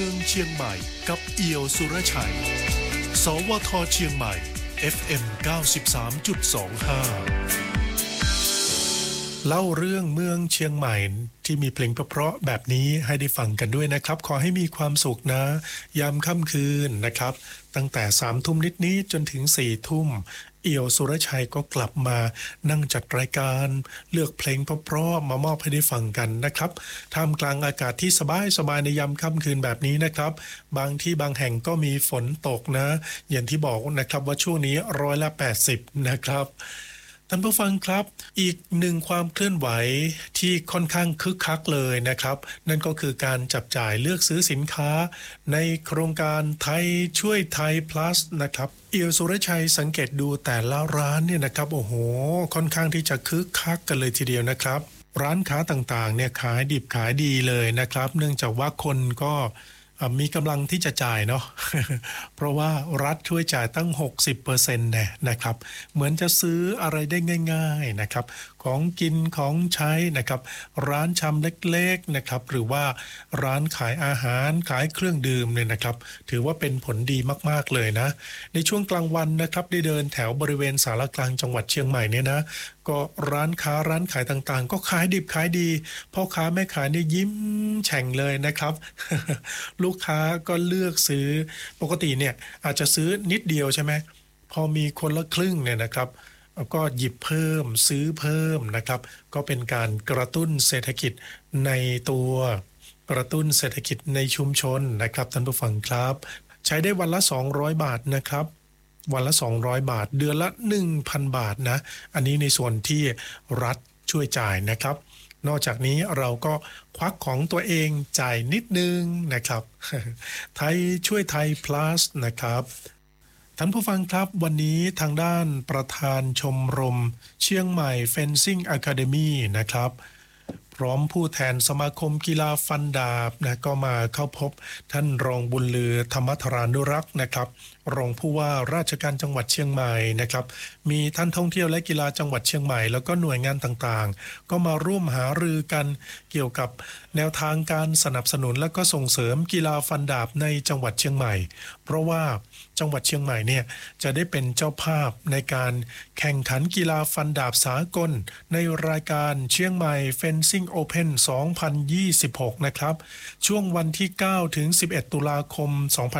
เมืองเชียงใหม่กับเอี่ยวสุรชัยสวทเชียงใหม่ FM 93.25เล่าเรื่องเมืองเชียงใหม่ที่มีเพลงเพราะๆแบบนี้ให้ได้ฟังกันด้วยนะครับขอให้มีความสุขนะยามค่ำคืนนะครับตั้งแต่3 ทุ่มนิดๆจนถึง4 ทุ่มเอี่ยวสุรชัยก็กลับมานั่งจัดรายการเลือกเพลงเพราะๆมามอบให้ได้ฟังกันนะครับท่ามกลางอากาศที่สบายๆในยามค่ำคืนแบบนี้นะครับบางที่บางแห่งก็มีฝนตกนะอย่างที่บอกนะครับว่าช่วงนี้80%นะครับท่านผู้ฟังครับอีกหนึ่งความเคลื่อนไหวที่ค่อนข้างคึกคักเลยนะครับนั่นก็คือการจับจ่ายเลือกซื้อสินค้าในโครงการไทยช่วยไทย plus นะครับเอี่ยวสุรชัยสังเกตดูแต่ละร้านเนี่ยนะครับโอ้โหค่อนข้างที่จะคึกคักกันเลยทีเดียวนะครับร้านค้าต่างๆเนี่ยขายดิบขายดีเลยนะครับเนื่องจากว่าคนก็มีกำลังที่จะจ่ายเนาะ เพราะว่ารัฐช่วยจ่ายตั้ง 60% นะครับเหมือนจะซื้ออะไรได้ง่ายๆนะครับของกินของใช้นะครับร้านชำเล็กๆนะครับหรือว่าร้านขายอาหารขายเครื่องดื่มเนี่ยนะครับถือว่าเป็นผลดีมากๆเลยนะในช่วงกลางวันนะครับได้เดินแถวบริเวณศาลากลางจังหวัดเชียงใหม่เนี่ยนะก็ร้านค้าร้านขายต่างๆก็ขายดิบขายดีพ่อค้าแม่ขายเนี่ยยิ้มแฉ่งเลยนะครับ ลูกค้าก็เลือกซื้อปกติเนี่ยอาจจะซื้อนิดเดียวใช่ไหมพอมีคนละครึ่งเนี่ยนะครับก็หยิบเพิ่มซื้อเพิ่มนะครับก็เป็นการกระตุ้นเศรษฐกิจในตัวกระตุ้นเศรษฐกิจในชุมชนนะครับท่านผู้ฟังครับใช้ได้วันละ200 บาทนะครับวันละ200 บาทเดือนละ 1,000 บาทนะอันนี้ในส่วนที่รัฐช่วยจ่ายนะครับนอกจากนี้เราก็ควักของตัวเองจ่ายนิดนึงนะครับไทยช่วยไทย plus นะครับท่านผู้ฟังครับวันนี้ทางด้านประธานชมรมเชียงใหม่ Fencing Academy นะครับพร้อมผู้แทนสมาคมกีฬาฟันดาบนะก็มาเข้าพบท่านรองบุญลือธรรมธรานุรักษ์นะครับรองผู้ว่าราชการจังหวัดเชียงใหม่นะครับมีท่านท่องเที่ยวและกีฬาจังหวัดเชียงใหม่แล้วก็หน่วยงานต่างๆก็มาร่วมหารือกันเกี่ยวกับแนวทางการสนับสนุนและก็ส่งเสริมกีฬาฟันดาบในจังหวัดเชียงใหม่เพราะว่าจังหวัดเชียงใหม่เนี่ยจะได้เป็นเจ้าภาพในการแข่งขันกีฬาฟันดาบสากลในรายการเชียงใหม่ Fencing Open 2026 นะครับช่วงวันที่9ถึง11ตุลาคม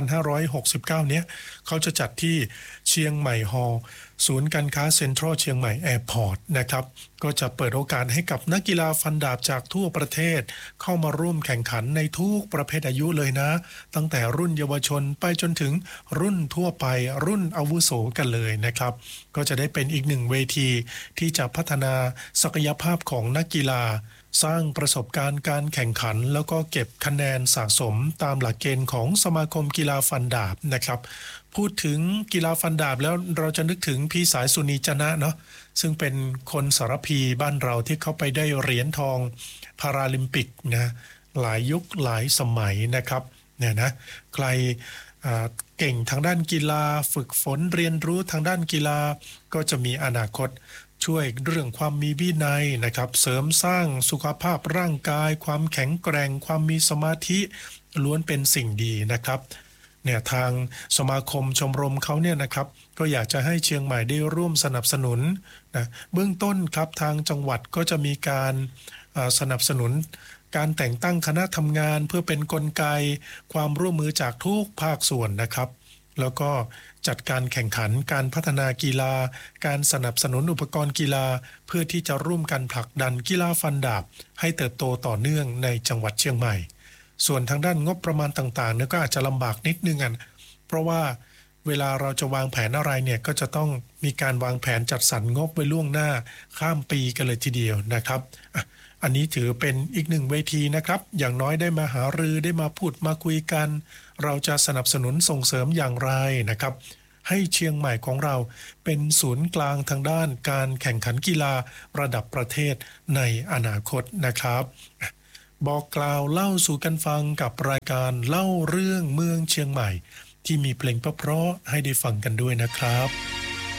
2569เนี้ยเขาจะจัดที่เชียงใหม่ฮอลล์ศูนย์การค้าเซ็นทรัลเชียงใหม่แอร์พอร์ตนะครับก็จะเปิดโอกาสให้กับนักกีฬาฟันดาบจากทั่วประเทศเข้ามาร่วมแข่งขันในทุกประเภทอายุเลยนะตั้งแต่รุ่นเยาวชนไปจนถึงรุ่นทั่วไปรุ่นอาวุโสกันเลยนะครับก็จะได้เป็นอีกหนึ่งเวทีที่จะพัฒนาศักยภาพของนักกีฬาสร้างประสบการณ์การแข่งขันแล้วก็เก็บคะแนนสะสมตามหลักเกณฑ์ของสมาคมกีฬาฟันดาบนะครับพูดถึงกีฬาฟันดาบแล้วเราจะนึกถึงพี่สายสุนีจนะเนาะซึ่งเป็นคนสารพีบ้านเราที่เข้าไปได้เหรียญทองพาราลิมปิกนะหลายยุคหลายสมัยนะครับเนี่ยนะใครเก่งทางด้านกีฬาฝึกฝนเรียนรู้ทางด้านกีฬาก็จะมีอนาคตช่วยเรื่องความมีวินัยนะครับเสริมสร้างสุขภาพร่างกายความแข็งแกร่งความมีสมาธิล้วนเป็นสิ่งดีนะครับเนี่ยทางสมาคมชมรมเขาเนี่ยนะครับก็อยากจะให้เชียงใหม่ได้ร่วมสนับสนุนนะเบื้องต้นครับทางจังหวัดก็จะมีการสนับสนุนการแต่งตั้งคณะทำงานเพื่อเป็นกลไกความร่วมมือจากทุกภาคส่วนนะครับแล้วก็จัดการแข่งขันการพัฒนากีฬาการสนับสนุนอุปกรณ์กีฬาเพื่อที่จะร่วมกันผลักดันกีฬาฟันดาบให้เติบโตต่อเนื่องในจังหวัดเชียงใหม่ส่วนทางด้านงบประมาณต่างๆเนี่ยก็อาจจะลำบากนิดนึงเพราะว่าเวลาเราจะวางแผนอะไรเนี่ยก็จะต้องมีการวางแผนจัดสรรงบไว้ล่วงหน้าข้ามปีกันเลยทีเดียวนะครับอันนี้ถือเป็นอีกหนึ่งเวทีนะครับอย่างน้อยได้มาหารือได้มาพูดมาคุยกันเราจะสนับสนุนส่งเสริมอย่างไรนะครับให้เชียงใหม่ของเราเป็นศูนย์กลางทางด้านการแข่งขันกีฬาระดับประเทศในอนาคตนะครับบอกกล่าวเล่าสู่กันฟังกับรายการเล่าเรื่องเมืองเชียงใหม่ที่มีเพลงเพราะๆให้ได้ฟังกันด้วยนะครับ